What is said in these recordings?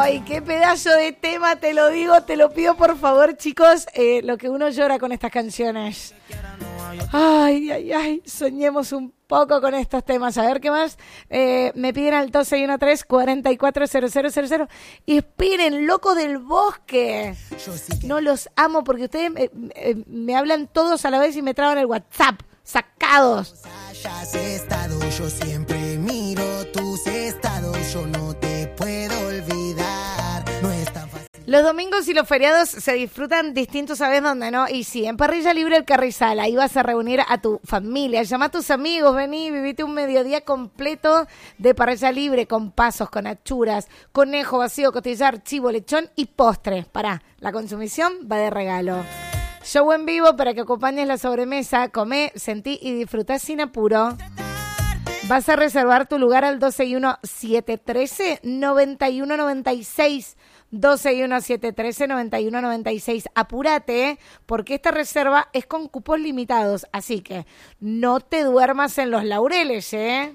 ¡Ay, qué pedazo de tema! Te lo digo, te lo pido por favor, chicos. Lo que uno llora con estas canciones. Ay, ay, ay. Soñemos un poco con estos temas. A ver qué más. Me piden al 2613-440000. Y esperen, Locos del Bosque. No los amo porque ustedes me hablan todos a la vez y me traban el WhatsApp. Sacados. Yo siempre miro tus estados, yo no te puedo olvidar. No es tan fácil. Los domingos y los feriados se disfrutan distintos, ¿sabes dónde, no? Y sí, en Parrilla Libre El Carrizal, ahí vas a reunir a tu familia, llama a tus amigos, vení, vivite un mediodía completo de parrilla libre, con pasos, con achuras, conejo vacío, costillar, chivo, lechón y postre. Pará, la consumición va de regalo. Show en vivo para que acompañes la sobremesa, comé, sentí y disfrutá sin apuro. Vas a reservar tu lugar al 261-713-9196. 261-713-9196. Apúrate, porque esta reserva es con cupos limitados, así que no te duermas en los laureles, ¿eh?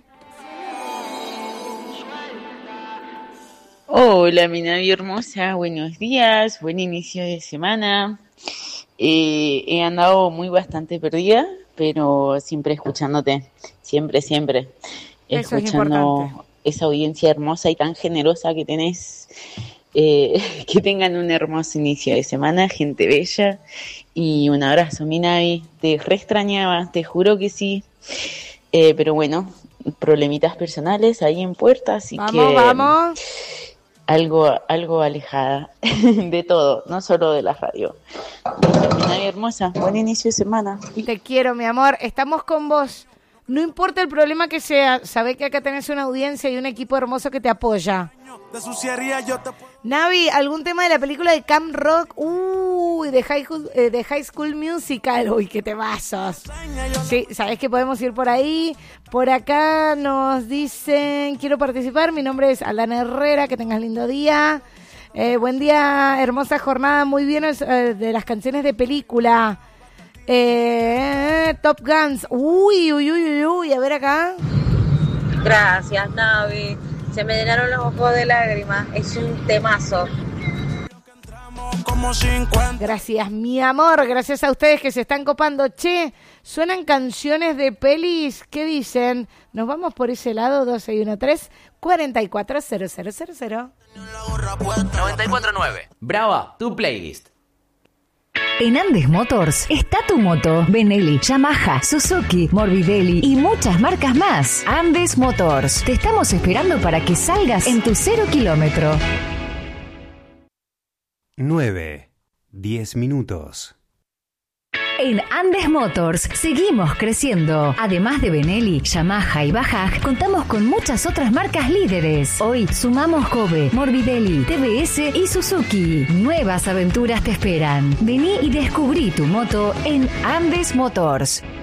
Hola, mi Navi hermosa, buenos días, buen inicio de semana. He andado bastante perdida, pero siempre escuchándote, siempre. Eso escuchando esa audiencia hermosa y tan generosa que tenés. Que tengan un hermoso inicio de semana, gente bella. Y un abrazo, mi Navi. Te re extrañaba, te juro que sí. Pero bueno, problemitas personales ahí en puerta, así Vamos. Algo alejada de todo, no solo de la radio. Mi Navi hermosa, buen inicio de semana. Te quiero, mi amor. Estamos con vos. No importa el problema que sea, sabés que acá tenés una audiencia y un equipo hermoso que te apoya. Navi, ¿algún tema de la película de Camp Rock? Uy, de High School Musical. Uy, qué temazos. Sí, sabés que podemos ir por ahí. Por acá nos dicen, quiero participar. Mi nombre es Alana Herrera, que tengas lindo día. Buen día, hermosa jornada. Muy bien de las canciones de película. Top Guns. Uy, a ver acá. Gracias, Navi. Se me llenaron los ojos de lágrimas. Es un temazo. Gracias, mi amor. Gracias a ustedes que se están copando. Che, suenan canciones de pelis. ¿Qué dicen? Nos vamos por ese lado. 2613-440000. 94.9. Brava, tu playlist. En Andes Motors está tu moto, Benelli, Yamaha, Suzuki, Morbidelli y muchas marcas más. Andes Motors, te estamos esperando para que salgas en tu 0 kilómetro. 9:10 minutos. En Andes Motors seguimos creciendo. Además de Benelli, Yamaha y Bajaj, contamos con muchas otras marcas líderes. Hoy sumamos Kobe, Morbidelli, TBS y Suzuki. Nuevas aventuras te esperan. Vení y descubrí tu moto en Andes Motors.